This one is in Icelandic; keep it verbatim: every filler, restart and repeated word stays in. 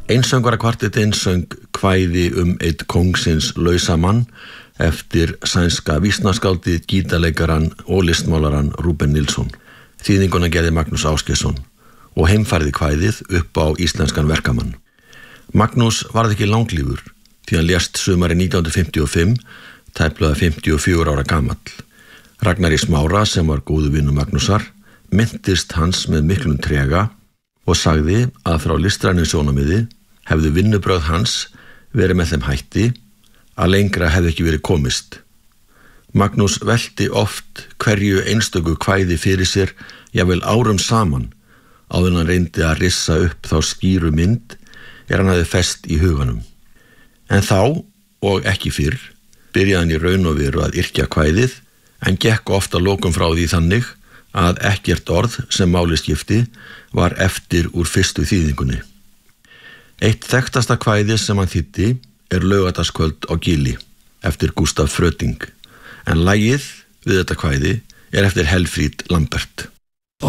Einsöngvarakvartettinn söng kvæði um einn kóngsins lausa mann eftir sænska vísnaskáldið, gítarleikaran og listmálaran Rúben Nilsson. Þýðinguna gerði Magnús Ásgeirsson og heimfærði kvæðið upp á íslenskan verkamann. Magnús varð ekki langlífur því hann lést sumarið nítján hundruð fimmtíu og fimm, tæplega fimmtíu og fjögurra ára gamall. Ragnar í Smára, sem var góðu vinur Magnúsar, minntist hans með miklum trega og sagði að frá listrænum sjónarmiði hefðu vinnubrögð hans verið með þeim hætti að lengra hefði ekki verið komist. Magnús velti oft hverju einstöku kvæði fyrir sér, jafnvel árum saman, áður en hann reyndi að rissa upp þá skýru mynd er hann hafði fest í huganum. En þá, og ekki fyrr, byrjaði hann í raun og veru að yrkja kvæðið, en gekk ofta lokum frá því þannig að ekkert orð sem máli skipti var eftir úr fyrstu þýðingunni. Eitt þekktasta kvæði sem hann þýddi er Laugardagskvöld á Gili eftir Gústaf Fröting, en lagið við þetta kvæði er eftir Helfríð Lambert.